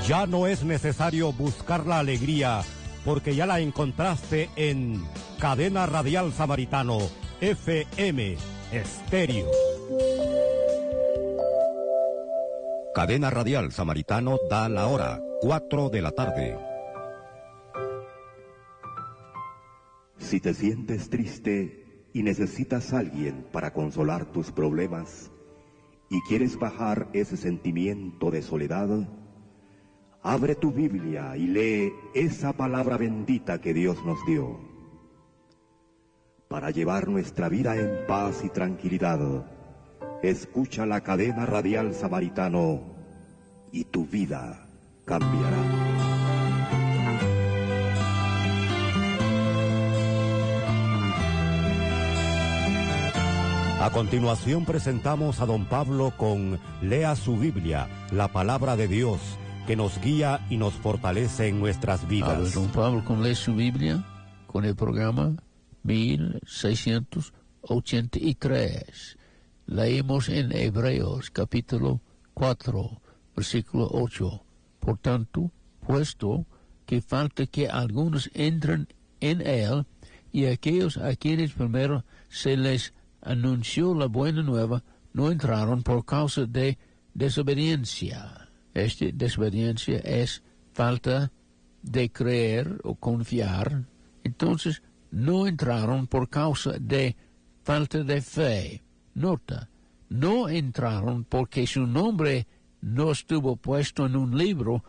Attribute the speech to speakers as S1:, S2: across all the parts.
S1: Ya no es necesario buscar la alegría, porque ya la encontraste en Cadena Radial Samaritano, FM Estéreo. Cadena Radial Samaritano da la hora, 4 de la tarde.
S2: Si te sientes triste y necesitas a alguien para consolar tus problemas y quieres bajar ese sentimiento de soledad, abre tu Biblia y lee esa palabra bendita que Dios nos dio. Para llevar nuestra vida en paz y tranquilidad, escucha la Cadena Radial Samaritano y tu vida cambiará.
S1: A continuación presentamos a don Pablo con Lea su Biblia, la palabra de Dios, que nos guía y nos fortalece en nuestras vidas.
S3: Don Pablo con Lea su Biblia, con el programa 1683. Leemos en Hebreos capítulo 4, versículo 8. Por tanto, puesto que falta que algunos entren en él, y aquellos a quienes primero se les anunció la buena nueva, no entraron por causa de desobediencia. Esta desobediencia es falta de creer o confiar. Entonces, no entraron por causa de falta de fe. Nota, no entraron porque su nombre no estuvo puesto en un libro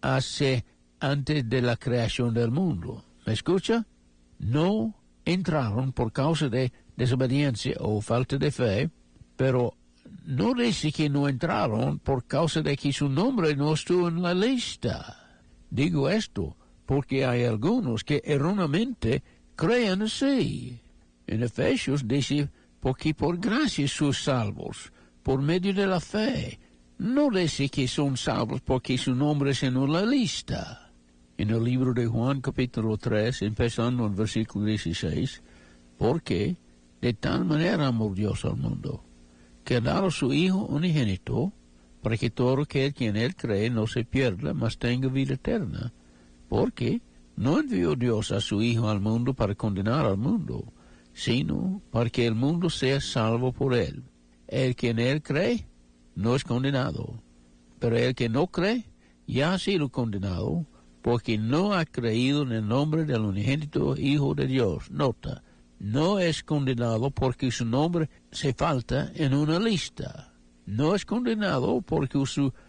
S3: antes de la creación del mundo. ¿Me escucha? No entraron por causa de desobediencia o falta de fe, pero no dice que no entraron por causa de que su nombre no estuvo en la lista. Digo esto porque hay algunos que erróneamente creen así. En Efesios dice, porque por gracia sus salvos, por medio de la fe. No dice que son salvos porque su nombre es en la lista. En el libro de Juan capítulo 3, empezando en el versículo 16, porque de tal manera amó Dios al mundo, que ha dado a su Hijo unigénito, para que todo aquel quien él cree no se pierda, mas tenga vida eterna. Porque no envió Dios a su Hijo al mundo para condenar al mundo, sino para que el mundo sea salvo por él. El que en él cree no es condenado, pero el que no cree ya ha sido condenado, porque no ha creído en el nombre del unigénito Hijo de Dios. Nota, no es condenado porque su nombre se falta en una lista. No es condenado porque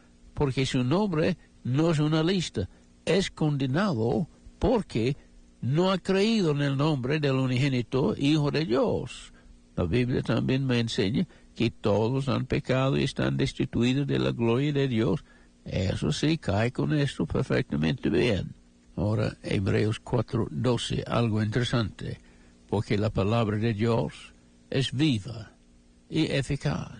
S3: su nombre no es una lista. Es condenado porque no ha creído en el nombre del unigénito Hijo de Dios. La Biblia también me enseña que todos han pecado y están destituidos de la gloria de Dios. Eso sí, cae con esto perfectamente bien. Ahora, Hebreos 4:12, algo interesante, porque la palabra de Dios es viva y eficaz,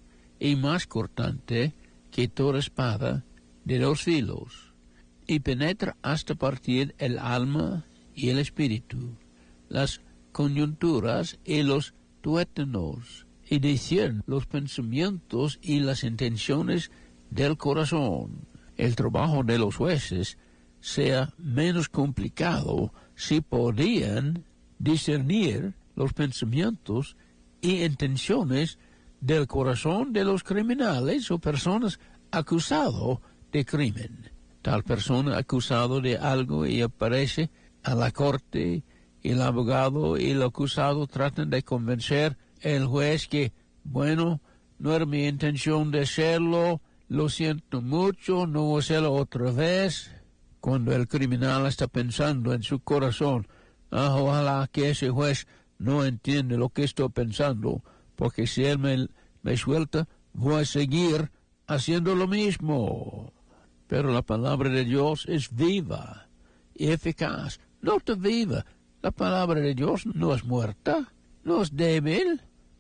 S3: y más cortante que toda espada de 2 filos, y penetra hasta partir el alma y el espíritu, las coyunturas y los tuétanos, y discierne los pensamientos y las intenciones del corazón. El trabajo de los jueces sea menos complicado si podían discernir los pensamientos y intenciones del corazón de los criminales o personas acusadas de crimen. Tal persona acusado de algo y aparece a la corte, y el abogado y el acusado tratan de convencer al juez que, bueno, no era mi intención de hacerlo, lo siento mucho, no voy a hacerlo otra vez. Cuando el criminal está pensando en su corazón, ojalá que ese juez no entiende lo que estoy pensando, porque si él me suelta, voy a seguir haciendo lo mismo. Pero la palabra de Dios es viva y eficaz. No te viva. La palabra de Dios no es muerta, no es débil,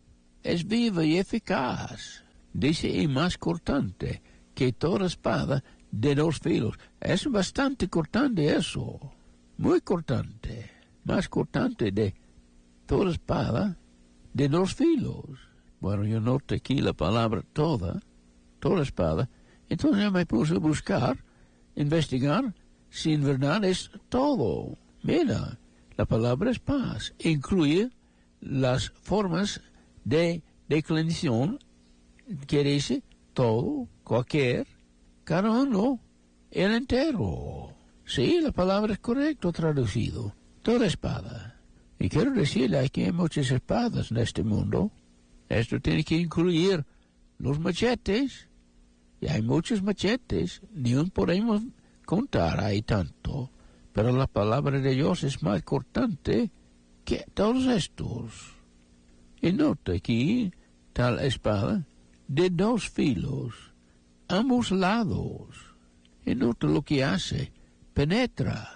S3: es viva y eficaz. Dice, y más cortante que toda espada de 2 filos. Es bastante cortante eso. Muy cortante. Más cortante de toda espada de 2 filos. Bueno, yo noté aquí la palabra toda espada. Entonces yo me puse a buscar investigar si en verdad es todo. Mira, la palabra es paz. Incluye las formas de declinación que dice todo, cualquier, cada uno, el entero. Sí, la palabra es correcto traducido. Toda espada. Y quiero decirle que hay muchas espadas en este mundo. Esto tiene que incluir los machetes. Y hay muchos machetes. Ni un podemos contar, hay tanto. Pero la palabra de Dios es más cortante que todos estos. Y nota aquí, tal espada, de 2 filos, ambos lados. Y nota lo que hace. Penetra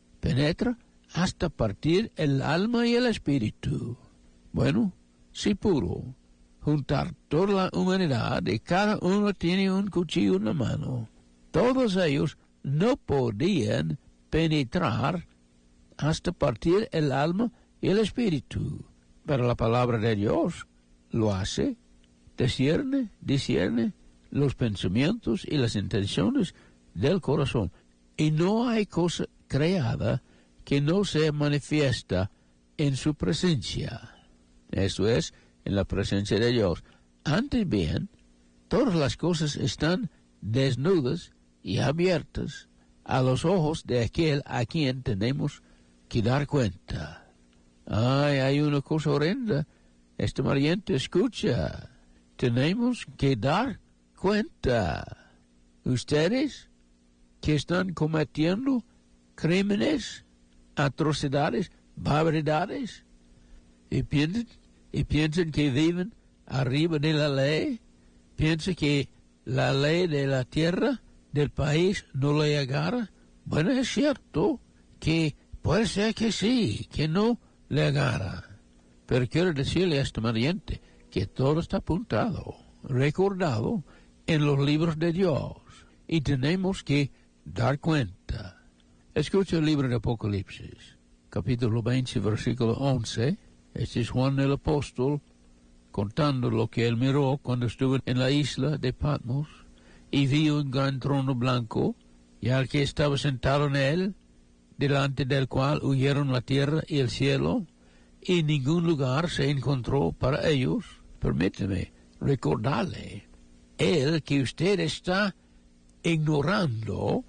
S3: hasta partir el alma y el espíritu. Bueno, si pudo juntar toda la humanidad y cada uno tiene un cuchillo en la mano, todos ellos no podían penetrar hasta partir el alma y el espíritu. Pero la palabra de Dios lo hace, discierne los pensamientos y las intenciones del corazón. Y no hay cosa creada que no se manifiesta en su presencia. Esto es, en la presencia de Dios. Antes bien, todas las cosas están desnudas y abiertas a los ojos de aquel a quien tenemos que dar cuenta. Ay, hay una cosa horrenda. Este pariente escucha. Tenemos que dar cuenta. Ustedes que están cometiendo crímenes, atrocidades, barbaridades, y piensan que viven arriba de la ley, piensan que la ley de la tierra, del país, no le agarra. Bueno, es cierto que puede ser que sí, que no le agarra. Pero quiero decirle a este pariente que todo está apuntado, recordado en los libros de Dios, y tenemos que dar cuenta. Escucha el libro de Apocalipsis, capítulo 20, versículo 11. Este es Juan el apóstol contando lo que él miró cuando estuvo en la isla de Patmos y vio un gran trono blanco y al que estaba sentado en él, delante del cual huyeron la tierra y el cielo, y ningún lugar se encontró para ellos. Permíteme recordarle, el que usted está ignorando,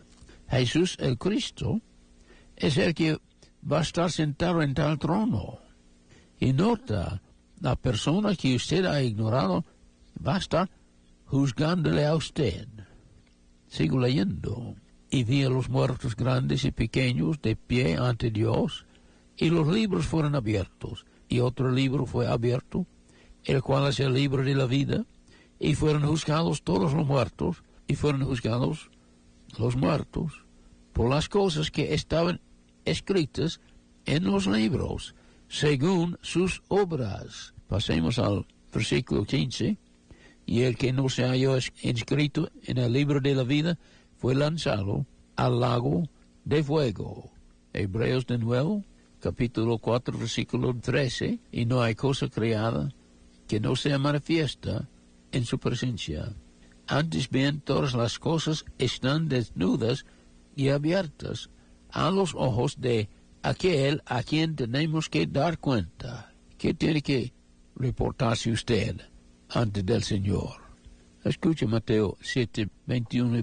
S3: Jesús el Cristo, es el que va a estar sentado en tal trono. Y nota, la persona que usted ha ignorado va a estar juzgándole a usted. Sigo leyendo. Y vi a los muertos grandes y pequeños de pie ante Dios, y los libros fueron abiertos, y otro libro fue abierto, el cual es el libro de la vida, y fueron juzgados todos los muertos, y fueron juzgados los muertos por las cosas que estaban escritas en los libros, según sus obras. Pasemos al versículo 15. Y el que no se halló inscrito en el libro de la vida fue lanzado al lago de fuego. Hebreos de nuevo, capítulo 4, versículo 13. Y no hay cosa creada que no sea manifiesta en su presencia. Antes bien, todas las cosas están desnudas y abiertas a los ojos de aquel a quien tenemos que dar cuenta. ¿Qué tiene que reportarse usted ante del Señor? Escuche Mateo 7, 21 y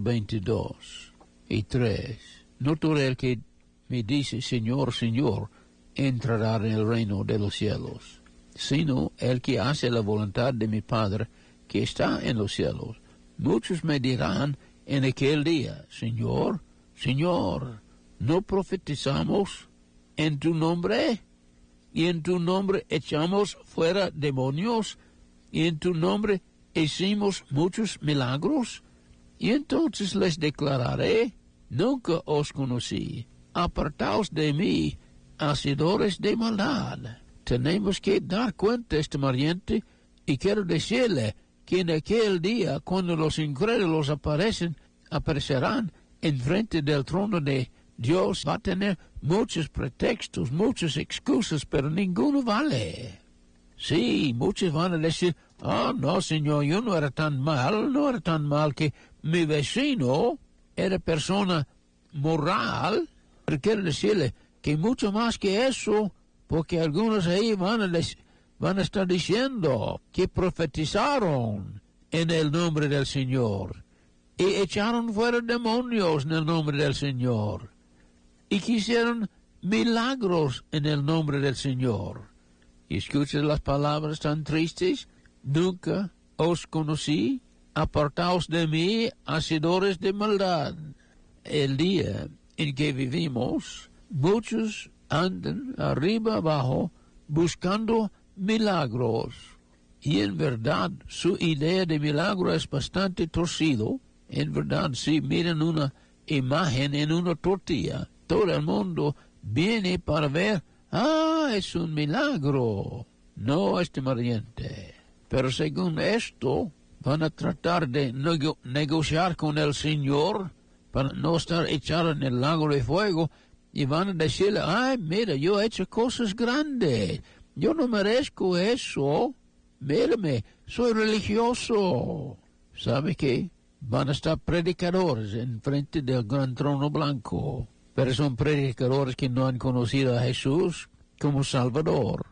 S3: 22 y 3. No todo el que me dice Señor, Señor, entrará en el reino de los cielos, sino el que hace la voluntad de mi Padre que está en los cielos. Muchos me dirán en aquel día, Señor, Señor, ¿no profetizamos en tu nombre? Y en tu nombre echamos fuera demonios, y en tu nombre hicimos muchos milagros. Y entonces les declararé, nunca os conocí, apartaos de mí, hacedores de maldad. Tenemos que dar cuenta este pariente, y quiero decirle que en aquel día, cuando los incrédulos aparecerán enfrente del trono de Dios, va a tener muchos pretextos, muchas excusas, pero ninguno vale. Sí, muchos van a decir, no, Señor, yo no era tan mal que mi vecino era persona moral, pero quiero decirle que mucho más que eso, porque algunos ahí van a estar diciendo que profetizaron en el nombre del Señor y echaron fuera demonios en el nombre del Señor y quisieron milagros en el nombre del Señor. Y escuchen las palabras tan tristes: nunca os conocí, apartaos de mí, hacedores de maldad. El día en que vivimos, muchos andan arriba abajo buscando milagros. Y en verdad su idea de milagro es bastante torcido. En verdad, si miran una imagen en una tortilla, todo el mundo viene para ver, es un milagro. No, estimadiente. Pero según esto, van a tratar de negociar con el Señor para no estar echado en el lago de fuego, y van a decirle, mira, yo he hecho cosas grandes, yo no merezco eso, mírame, soy religioso. ¿Sabe qué? Van a estar predicadores en frente del gran trono blanco, pero son predicadores que no han conocido a Jesús como Salvador.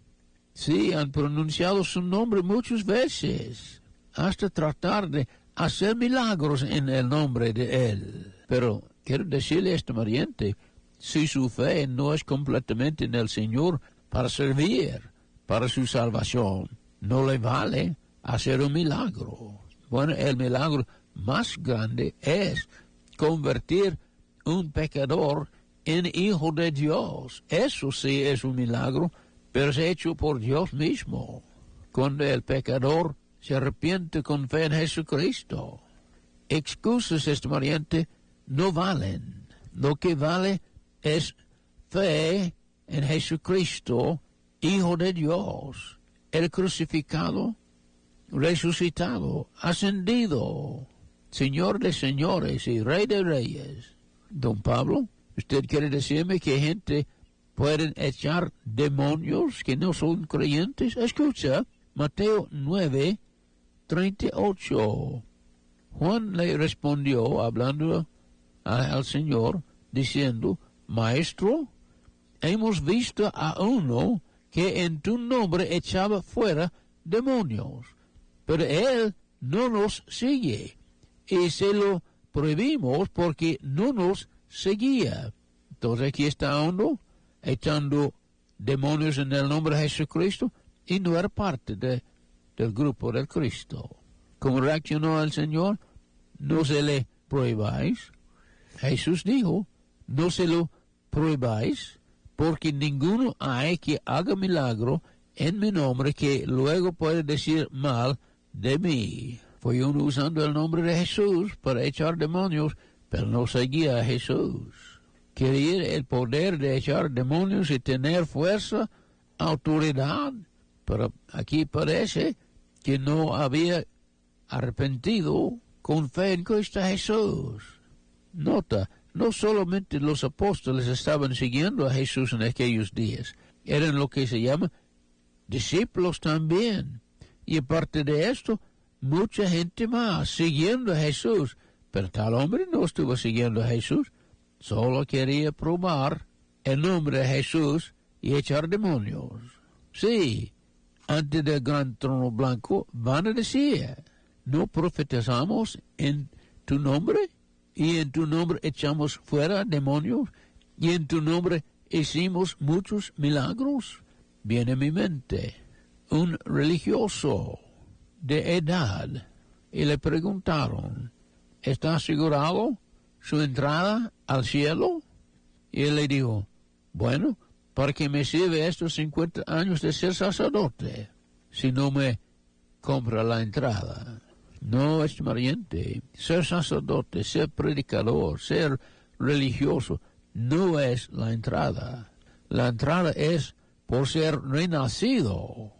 S3: Sí, han pronunciado su nombre muchas veces, hasta tratar de hacer milagros en el nombre de Él. Pero quiero decirle, estimadiente, si su fe no es completamente en el Señor para servir, para su salvación, no le vale hacer un milagro. Bueno, el milagro más grande es convertir un pecador en hijo de Dios. Eso sí es un milagro, pero es hecho por Dios mismo, cuando el pecador se arrepiente con fe en Jesucristo. Excusas, estimadiente, no valen. Lo que vale es fe en Jesucristo, Hijo de Dios, el crucificado, resucitado, ascendido, Señor de señores y Rey de reyes. Don Pablo, ¿usted quiere decirme que gente puede echar demonios que no son creyentes? Escucha, Mateo 9:38. Juan le respondió, hablando al Señor, diciendo, Maestro, hemos visto a uno que en tu nombre echaba fuera demonios, pero él no nos sigue, y se lo prohibimos porque no nos seguía. Entonces aquí está uno echando demonios en el nombre de Jesucristo y no era parte del grupo del Cristo. ¿Cómo reaccionó el Señor? No se le prohibáis. Jesús dijo, no se lo prohibáis, porque ninguno hay que haga milagro en mi nombre que luego puede decir mal de mí. Fue uno usando el nombre de Jesús para echar demonios, pero no seguía a Jesús. Quería el poder de echar demonios y tener fuerza, autoridad, pero aquí parece que no había arrepentido con fe en Cristo Jesús. Nota, no solamente los apóstoles estaban siguiendo a Jesús en aquellos días, eran lo que se llama discípulos también. Y aparte de esto, mucha gente más siguiendo a Jesús. Pero tal hombre no estuvo siguiendo a Jesús, solo quería probar el nombre de Jesús y echar demonios. Sí, antes del gran trono blanco van a decir, ¿no profetizamos en tu nombre? Y en tu nombre echamos fuera demonios, y en tu nombre hicimos muchos milagros. Viene a mi mente un religioso de edad, y le preguntaron, ¿está asegurado su entrada al cielo? Y él le dijo, bueno, ¿para qué me sirve estos 50 años de ser sacerdote si no me compra la entrada? No, estimadiente, ser sacerdote, ser predicador, ser religioso, no es la entrada. La entrada es por ser renacido.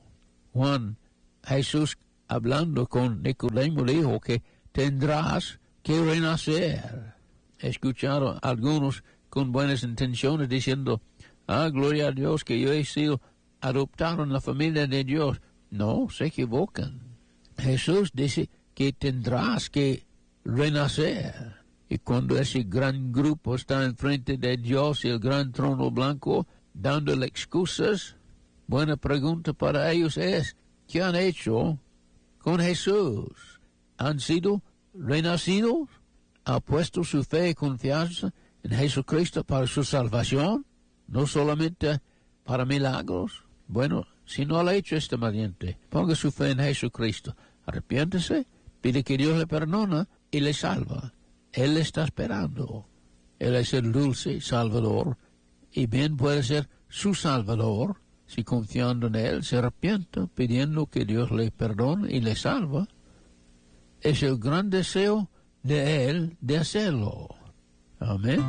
S3: Jesús hablando con Nicodemo dijo que tendrás que renacer. Escucharon algunos con buenas intenciones diciendo, gloria a Dios que yo he sido adoptado en la familia de Dios. No, se equivocan. Jesús dice que tendrás que renacer. Y cuando ese gran grupo está enfrente de Dios y el gran trono blanco, dándole excusas, buena pregunta para ellos es, ¿qué han hecho con Jesús? ¿Han sido renacidos? ¿Han puesto su fe y confianza en Jesucristo para su salvación? No solamente para milagros. Bueno, si no lo ha hecho este valiente, ponga su fe en Jesucristo. Arrepiéntese, pide que Dios le perdona y le salva. Él le está esperando. Él es el dulce Salvador y bien puede ser su Salvador si confiando en Él se arrepienta pidiendo que Dios le perdone y le salva. Es el gran deseo de Él de hacerlo. Amén.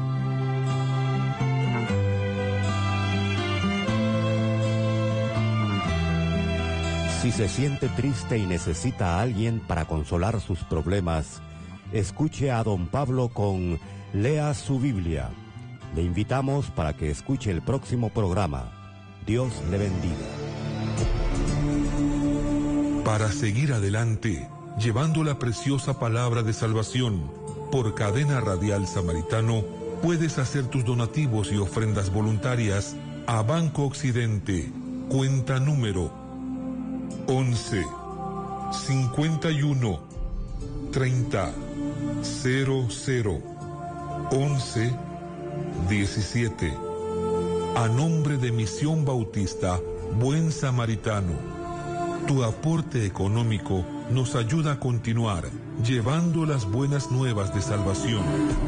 S1: Si se siente triste y necesita a alguien para consolar sus problemas, escuche a don Pablo con Lea su Biblia. Le invitamos para que escuche el próximo programa. Dios le bendiga.
S4: Para seguir adelante, llevando la preciosa palabra de salvación, por Cadena Radial Samaritano, puedes hacer tus donativos y ofrendas voluntarias a Banco Occidente, cuenta número 11 51 30 00 11 17, a nombre de Misión Bautista Buen Samaritano. Tu aporte económico nos ayuda a continuar llevando las buenas nuevas de salvación.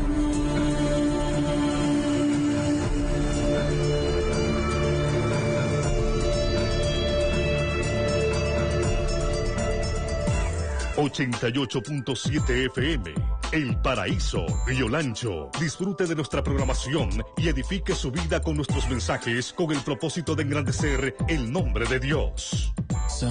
S5: ...88.7 FM... El Paraíso, Río Lancho. Disfrute de nuestra programación y edifique su vida con nuestros mensajes con el propósito de engrandecer el nombre de Dios.